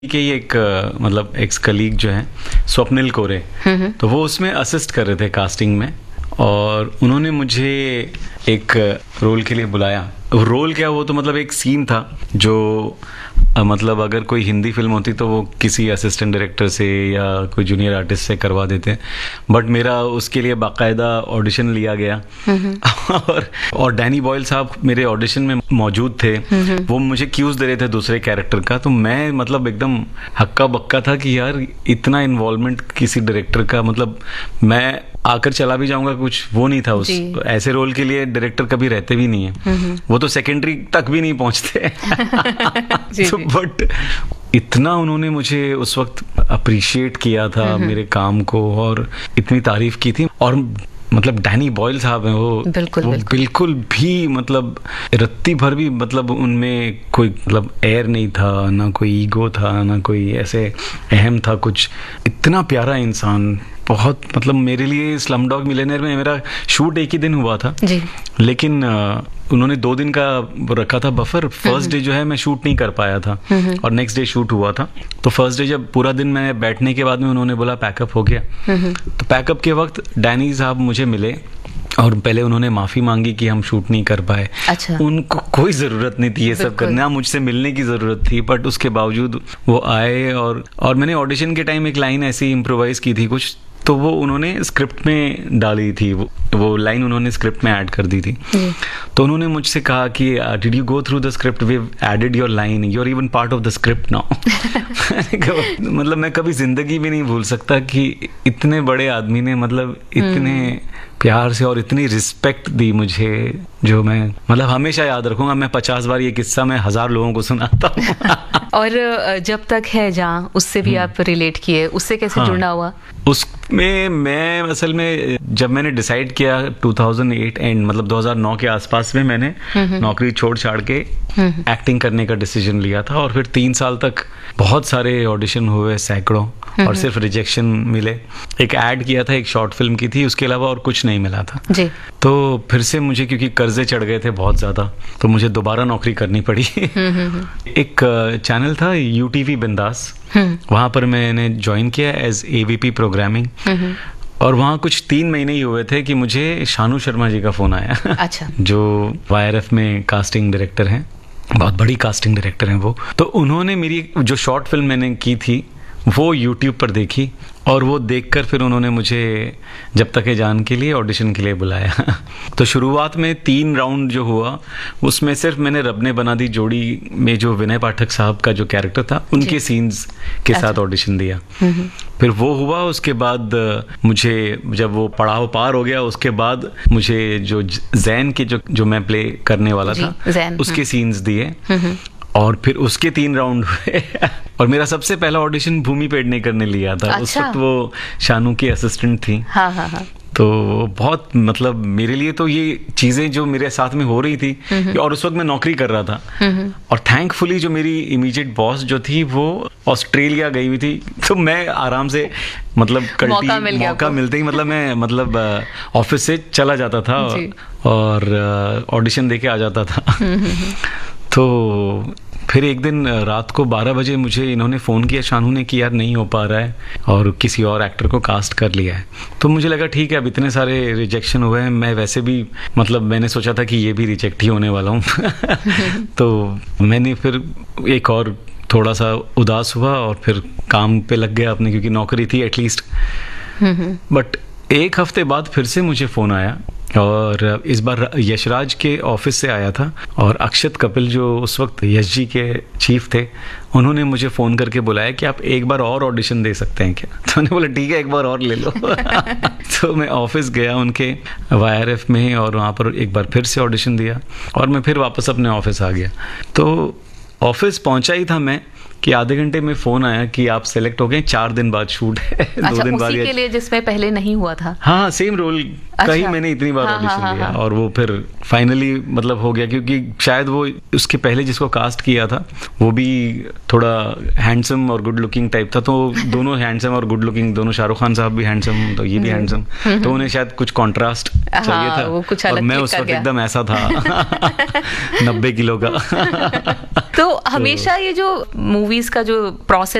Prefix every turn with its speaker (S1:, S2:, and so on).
S1: के ही एक मतलब एक्स कलीग जो है स्वप्निल कोरे, तो वो उसमें असिस्ट कर रहे थे कास्टिंग में, और उन्होंने मुझे एक रोल के लिए बुलाया। रोल क्या, वो तो मतलब एक सीन था जो मतलब अगर कोई हिंदी फिल्म होती तो वो किसी असिस्टेंट डायरेक्टर से या कोई जूनियर आर्टिस्ट से करवा देते, बट मेरा उसके लिए बाकायदा ऑडिशन लिया गया। और डैनी बॉयल साहब मेरे ऑडिशन में मौजूद थे। वो मुझे क्यूज दे रहे थे दूसरे कैरेक्टर का, तो मैं मतलब एकदम हक्का बक्का था कि यार इतना इन्वॉल्वमेंट किसी डायरेक्टर का, मतलब मैं आकर चला भी जाऊंगा, कुछ वो नहीं था। उस ऐसे रोल के लिए डायरेक्टर कभी रहते भी नहीं है, वो तो सेकेंडरी तक भी नहीं पहुंचते। तो बट इतना उन्होंने मुझे उस वक्त अप्रिशिएट किया था मेरे काम को, और इतनी तारीफ की थी। और मतलब डैनी बॉयल साहब हैं, वो बिल्कुल भी मतलब रत्ती भर भी मतलब उनमें कोई मतलब एयर नहीं था, ना कोई ईगो था, ना कोई ऐसे अहम था कुछ। इतना प्यारा इंसान, बहुत मतलब मेरे लिए स्लमडॉग मिलियनेयर में मेरा शूट एक ही दिन हुआ था जी। लेकिन उन्होंने 2 दिन का रखा था बफर। फर्स्ट डे जो है मैं शूट नहीं कर पाया था, और नेक्स्ट डे शूट हुआ था। तो फर्स्ट डे जब पूरा दिन मैं बैठने के बाद में उन्होंने बोला पैकअप हो गया, तो पैकअप के वक्त डैनी साहब मुझे मिले और पहले उन्होंने माफी मांगी कि हम शूट नहीं कर पाए। अच्छा। उनको कोई जरूरत नहीं थी ये सब करना, मुझसे मिलने की जरूरत थी, बट उसके बावजूद वो आए। और मैंने ऑडिशन के टाइम एक लाइन ऐसी इम्प्रोवाइज की थी कुछ, तो वो उन्होंने स्क्रिप्ट में डाली थी, वो लाइन उन्होंने स्क्रिप्ट में ऐड कर दी थी। तो उन्होंने मुझसे कहा कि did you go through the script, we have added your line, you are even part of the script now. मतलब मैं कभी जिंदगी में नहीं भूल सकता कि इतने बड़े आदमी ने मतलब इतने प्यार से और इतनी रिस्पेक्ट दी मुझे, जो मैं मतलब हमेशा याद रखूंगा। मैं 50 बार ये किस्सा मैं 1000 लोगों को सुनाता हूँ।
S2: और जब तक है जहाँ, उससे भी आप रिलेट किए, उससे कैसे जुड़ना हुआ?
S1: उसमें मैं असल में जब मैंने डिसाइड किया 2008 एंड मतलब 2009 के आसपास में मैंने नौकरी छोड़ छाड़ के एक्टिंग करने का डिसीजन लिया था। और फिर 3 साल तक बहुत सारे ऑडिशन हुए, सैकड़ों, और सिर्फ रिजेक्शन मिले। एक ऐड किया था, एक शॉर्ट फिल्म की थी, उसके अलावा और कुछ नहीं मिला था जी। तो फिर से मुझे क्योंकि कर्जे चढ़ गए थे बहुत ज्यादा, तो मुझे दोबारा नौकरी करनी पड़ी। एक चैनल था UTV बिंदास, वहां पर मैंने ज्वाइन किया एज AVP प्रोग्रामिंग। और वहाँ कुछ 3 महीने ही हुए थे कि मुझे शानू शर्मा जी का फोन आया। अच्छा। जो YRF में कास्टिंग डायरेक्टर हैं, बहुत बड़ी कास्टिंग डायरेक्टर हैं वो। तो उन्होंने मेरी जो शॉर्ट फिल्म मैंने की थी वो YouTube पर देखी, और वो देखकर फिर उन्होंने मुझे जब तक है जान के लिए ऑडिशन के लिए बुलाया। तो शुरुआत में 3 राउंड जो हुआ, उसमें सिर्फ मैंने रब ने बना दी जोड़ी में जो विनय पाठक साहब का जो कैरेक्टर था, उनके सीन्स के साथ ऑडिशन दिया। फिर वो हुआ, उसके बाद मुझे जब वो पड़ाव पार हो गया, उसके बाद मुझे जो जैन के जो मैं प्ले करने वाला था, उसके सीन्स दिए। और फिर उसके 3 राउंड हुए। और मेरा सबसे पहला ऑडिशन भूमि पेड ने करने लिया था। अच्छा। उस वक्त वो शानू की असिस्टेंट थी। हाँ। तो बहुत मतलब मेरे लिए तो ये चीजें जो मेरे साथ में हो रही थी, और उस वक्त मैं नौकरी कर रहा था, और थैंकफुली जो मेरी इमीडिएट बॉस जो थी वो ऑस्ट्रेलिया गई हुई थी, तो मैं आराम से मतलब मौका मिलते ही मतलब मैं मतलब ऑफिस से चला जाता था और ऑडिशन दे के आ जाता था। तो फिर एक दिन रात को 12 बजे मुझे इन्होंने फ़ोन किया, शानू ने, कि यार नहीं हो पा रहा है और किसी और एक्टर को कास्ट कर लिया है। तो मुझे लगा ठीक है, अब इतने सारे रिजेक्शन हुए हैं, मैं वैसे भी मतलब मैंने सोचा था कि ये भी रिजेक्ट ही होने वाला हूँ। तो मैंने फिर एक और थोड़ा सा उदास हुआ और फिर काम पे लग गया अपने, क्योंकि नौकरी थी एटलीस्ट। बट 1 हफ्ते बाद फिर से मुझे फ़ोन आया, और इस बार यशराज के ऑफिस से आया था, और अक्षत कपिल जो उस वक्त यश जी के चीफ थे, उन्होंने मुझे फ़ोन करके बुलाया कि आप एक बार और ऑडिशन दे सकते हैं क्या। तो मैंने बोला ठीक है, एक बार और ले लो। तो मैं ऑफिस गया उनके YRF में, और वहाँ पर एक बार फिर से ऑडिशन दिया, और मैं फिर वापस अपने ऑफिस आ गया। तो ऑफिस पहुंचा ही था मैं कि आधे घंटे में फोन आया कि आप सेलेक्ट हो गए, 4 दिन बाद शूट है। 2 दिन बाद
S2: के लिए जिसमें पहले नहीं हुआ था।
S1: हाँ, सेम रोल ही मैंने इतनी बार ऑडिशन दिया और वो फिर फाइनली मतलब हो गया, क्योंकि शायद वो उसके पहले जिसको कास्ट किया था वो भी थोड़ा हैंडसम और गुड लुकिंग टाइप था, तो दोनों हैंडसम और गुड लुकिंग दोनों, शाहरुख खान साहब भी हैंडसम तो ये भी हैंडसम, तो उन्हें शायद कुछ कॉन्ट्रास्ट चाहिए था,
S2: वो कुछ अलग
S1: और मैं उस वक्त एकदम ऐसा था 90 किलो का।
S2: तो हमेशा ये जो मूवीज का जो प्रोसेस